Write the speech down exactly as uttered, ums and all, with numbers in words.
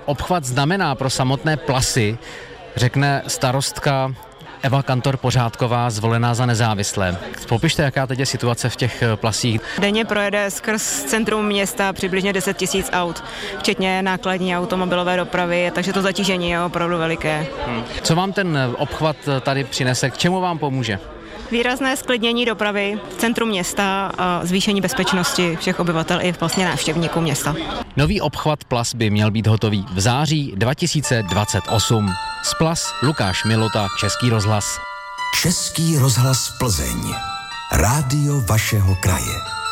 obchvat znamená pro samotné Plasy, řekne starostka Eva Kantor-Pořádková, zvolená za nezávislé. Popište, jaká teď je situace v těch Plasích. Denně projede skrz centrum města přibližně deset tisíc aut, včetně nákladní automobilové dopravy, takže to zatížení je opravdu veliké. Hmm. Co vám ten obchvat tady přinese, k čemu vám pomůže? Výrazné zklidnění dopravy v centru města a zvýšení bezpečnosti všech obyvatel i vlastně návštěvníků města. Nový obchvat Plas by měl být hotový v září dva tisíce dvacet osm. Z Plas Lukáš Milota, Český rozhlas. Český rozhlas Plzeň. Rádio vašeho kraje.